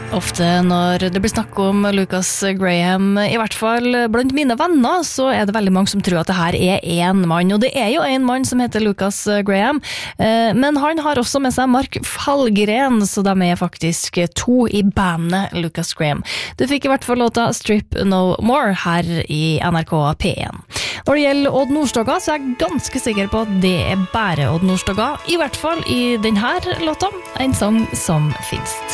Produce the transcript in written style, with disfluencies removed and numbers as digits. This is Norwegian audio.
Ofte når det blir snakk om Lucas Graham, i hvert fall blant mine venner, så det veldig mange som tror at det her en mann, og det jo en mann som heter Lucas Graham, men han har også med seg Mark Fallgren, så de faktisk to i bandet Lucas Graham. Du fikk i hvert fall låta Strip No More her i NRK P1. Når det gjelder Odd Nordstoga, så jeg ganske sikker på at det bare Odd Nordstoga, i hvert fall i denne låta, en sang som finnes.